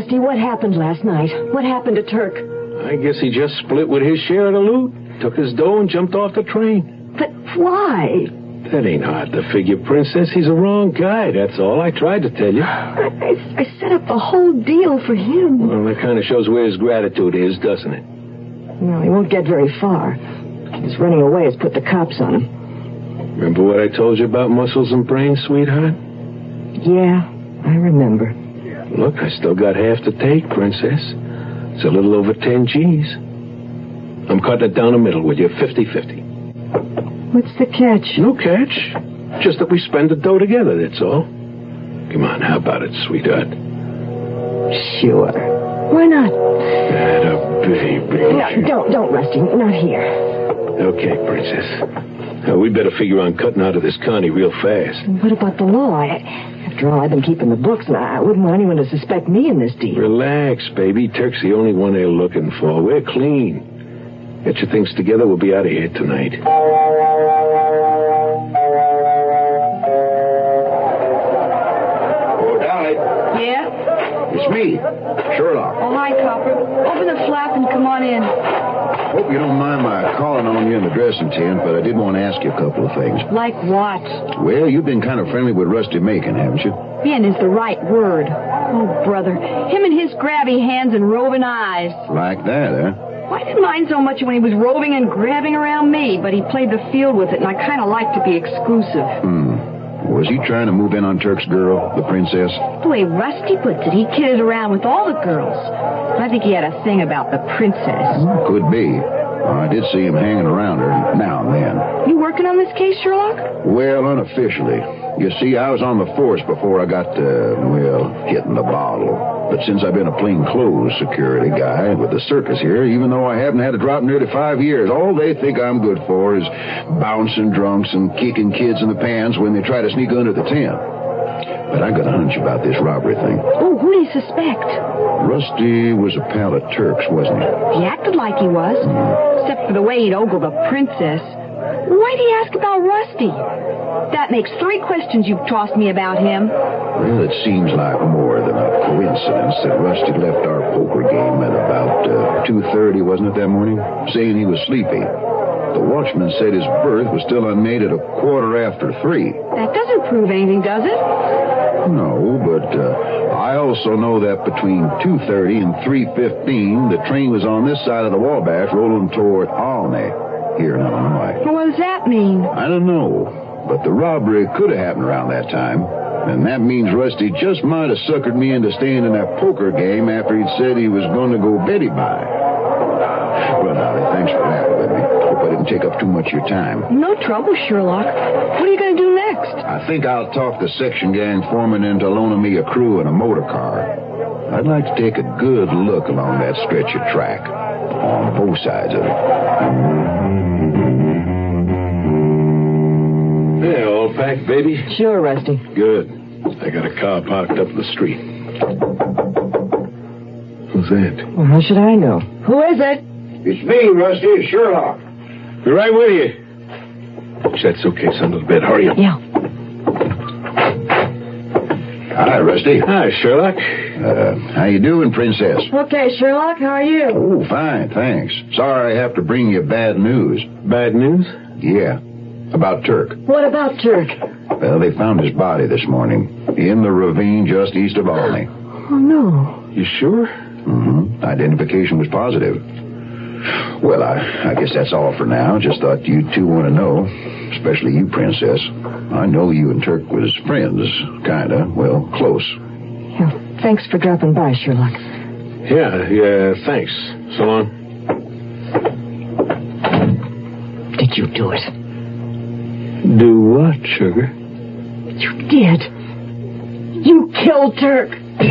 Rusty, what happened last night? What happened to Turk? I guess he just split with his share of the loot, took his dough and jumped off the train. But why? That ain't hard to figure, Princess. He's a wrong guy, that's all. I tried to tell you. I set up the whole deal for him. Well, that kind of shows where his gratitude is, doesn't it? Well, he won't get very far. His running away has put the cops on him. Remember what I told you about muscles and brains, sweetheart? Yeah, I remember. Look, I still got half to take, Princess. It's a little over 10 G's. I'm cutting it down the middle with you, 50-50. What's the catch? No catch. Just that we spend the dough together, that's all. Come on, how about it, sweetheart? Sure. Why not? Atta baby. No, don't, Rusty. Not here. Okay, Princess. Now, we better figure on cutting out of this county real fast. What about the law? After all, I've been keeping the books, and I wouldn't want anyone to suspect me in this deal. Relax, baby. Turk's the only one they're looking for. We're clean. Get your things together. We'll be out of here tonight. Oh, Dolly. Yeah? It's me, Sherlock. Oh, hi, Copper. Open the flap and come on in. Hope you don't mind my calling on you in the dressing tent, but I did want to ask you a couple of things. Like what? Well, you've been kind of friendly with Rusty Macon, haven't you? Been is the right word. Oh, brother. Him and his grabby hands and roving eyes. Like that, huh? Well, I didn't mind so much when he was roving and grabbing around me, but he played the field with it, and I kind of like to be exclusive. Was he trying to move in on Turk's girl, the princess? The way Rusty puts it, he kidded around with all the girls. I think he had a thing about the princess. Could be. I did see him hanging around her now and then. You working on this case, Sherlock? Well, unofficially. You see, I was on the force before I got hitting the bottle. But since I've been a plainclothes security guy with the circus here, even though I haven't had a drop in nearly 5 years, all they think I'm good for is bouncing drunks and kicking kids in the pants when they try to sneak under the tent. But I got a hunch about this robbery thing. Oh, who do you suspect? Rusty was a pal of Turk's, wasn't he? He acted like he was, except for the way he'd ogle the princess. Why'd he ask about Rusty? That makes 3 questions you've tossed me about him. Well, it seems like more than a coincidence that Rusty left our poker game at about 2:30, wasn't it, that morning? Saying he was sleepy. The watchman said his berth was still unmade at 3:15. That doesn't prove anything, does it? No, but I also know that between 2:30 and 3:15, the train was on this side of the Wabash rolling toward Olney, here in Illinois. Well, what does that mean? I don't know, but the robbery could have happened around that time. And that means Rusty just might have suckered me into staying in that poker game after he'd said he was going to go Betty by. Well, Dolly, thanks for that with me. Hope I didn't take up too much of your time. No trouble, Sherlock. What are you going to do next? I think I'll talk the section gang foreman into loaning me a crew and a motor car. I'd like to take a good look along that stretch of track, on both sides of it. Yeah, all packed, baby? Sure, Rusty. Good. I got a car parked up the street. Who's that? Well, how should I know? Who is it? It's me, Rusty, Sherlock. Be right with you. Push that suitcase under the bed. Hurry up. Yeah. Hi, Rusty. Hi, Sherlock. How you doing, Princess? Okay, Sherlock, how are you? Oh, fine, thanks. Sorry I have to bring you bad news. Bad news? Yeah, about Turk. What about Turk? Well, they found his body this morning in the ravine just east of Olney. Oh, no. You sure? Mm-hmm. Identification was positive. Well, I guess that's all for now. Just thought you two want to know, especially you, Princess. I know you and Turk was friends, kinda. Well, close. Yeah, thanks for dropping by, Sherlock. Yeah, thanks. So long. Did you do it? Do what, sugar? You did. You killed Turk.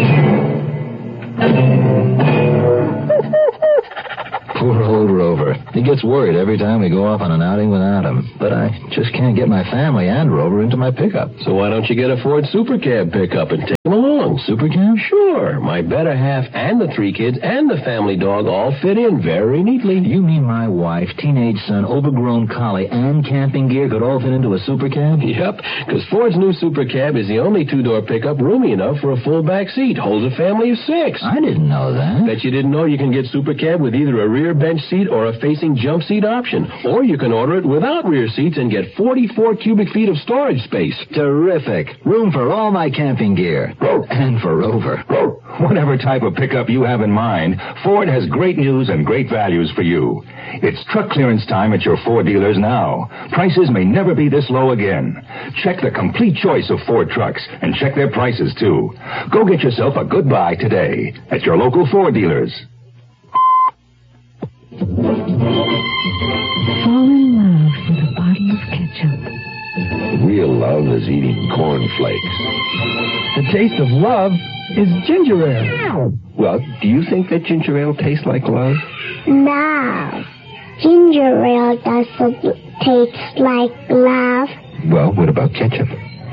Poor old Rover. He gets worried every time we go off on an outing without him. But I just can't get my family and Rover into my pickup. So why don't you get a Ford Super Cab pickup and take him along? No. Super camp? Sure. My better half and the 3 kids and the family dog all fit in very neatly. You mean my wife, teenage son, overgrown collie, and camping gear could all fit into a super cab? Yep, because Ford's new Super Cab is the only 2-door pickup roomy enough for a full back seat. Holds a family of 6. I didn't know that. Bet you didn't know you can get Super Cab with either a rear bench seat or a facing jump seat option. Or you can order it without rear seats and get 44 cubic feet of storage space. Terrific. Room for all my camping gear. And for Rover. Whatever type of pickup you have in mind, Ford has great news and great values for you. It's truck clearance time at your Ford dealers now. Prices may never be this low again. Check the complete choice of Ford trucks and check their prices, too. Go get yourself a good buy today at your local Ford dealers. Fall in love with a bottle of ketchup. Real love is eating cornflakes. The taste of love is ginger ale. Well, do you think that ginger ale tastes like love? No. Ginger ale doesn't taste like love. Well, what about ketchup?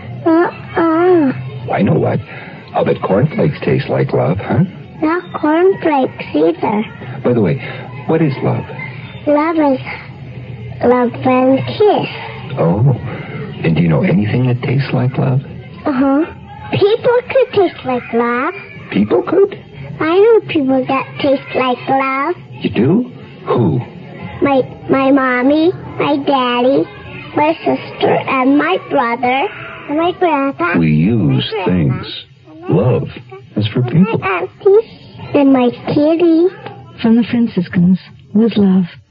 I know what. I'll bet cornflakes taste like love, huh? Not cornflakes either. By the way, what is love? Love is love and kiss. Oh. And do you know anything that tastes like love? People could taste like love. People could? I know people that taste like love. You do? Who? My mommy, my daddy, my sister, and my brother, and my grandpa. We use things. Love is for people. My auntie, and my kitty. From the Franciscans, with love.